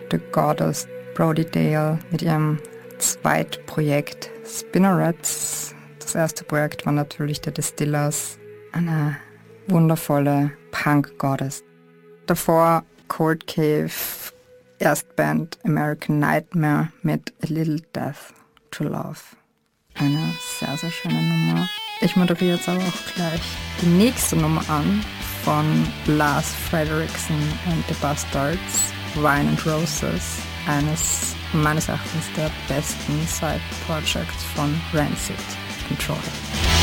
The Goddess, Brody Dale mit ihrem Zweitprojekt Spinnerets. Das erste Projekt war natürlich The Distillers, eine wundervolle Punk-Goddess. Davor Cold Cave, Erstband American Nightmare mit A Little Death to Love. Eine sehr, sehr schöne Nummer. Ich moderiere jetzt aber auch gleich die nächste Nummer an von Lars Frederiksen and the Bastards, Wine and Roses, eines meines Erachtens der besten Side-Projects von Rancid. Enjoy.